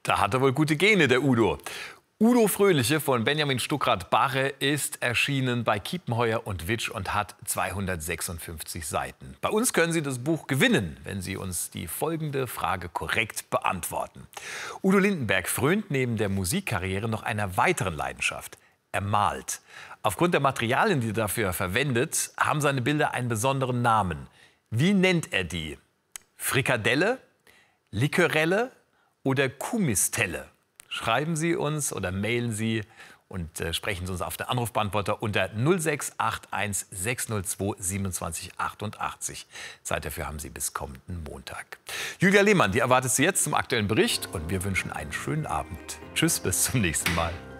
Da hat er wohl gute Gene, der Udo. Udo Fröhliche von Benjamin Stuckrad-Barre ist erschienen bei Kiepenheuer und Witsch und hat 256 Seiten. Bei uns können Sie das Buch gewinnen, wenn Sie uns die folgende Frage korrekt beantworten. Udo Lindenberg frönt neben der Musikkarriere noch einer weiteren Leidenschaft. Er malt. Aufgrund der Materialien, die er dafür verwendet, haben seine Bilder einen besonderen Namen. Wie nennt er die? Frikadelle, Liquorelle oder Kuhmistelle? Schreiben Sie uns oder mailen Sie und sprechen Sie uns auf den Anrufbeantworter unter 0681 602 27 88. Zeit dafür haben Sie bis kommenden Montag. Julia Lehmann, die erwartet Sie jetzt zum aktuellen Bericht und wir wünschen einen schönen Abend. Tschüss, bis zum nächsten Mal.